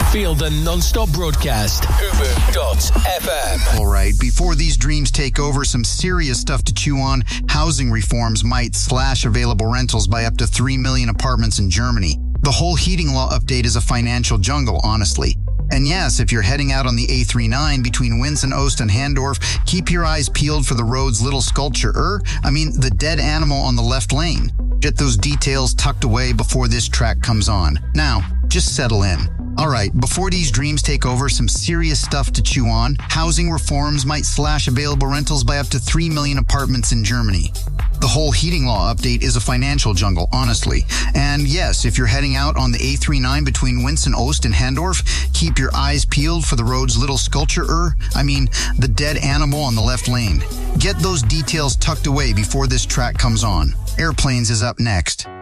Feel the non-stop broadcast. Ubu.fm. All right, before these dreams take over, some serious stuff to chew on. Housing reforms might slash available rentals by up to 3 million apartments in Germany. The whole heating law update is a financial jungle, honestly. And yes, if you're heading out on the A39 between Winz and Oost and Handorf, keep your eyes peeled for the road's little sculpture, the dead animal on the left lane. Get those details tucked away before this track comes on. Now, just settle in. All right, before these dreams take over, some serious stuff to chew on. Housing reforms might slash available rentals by up to 3 million apartments in Germany. The whole heating law update is a financial jungle, honestly. And yes, if you're heading out on the A39 between Winz and Oost and Handorf, keep your eyes peeled for the road's little sculpture, the dead animal on the left lane. Get those details tucked away before this track comes on. Airplanes is up next.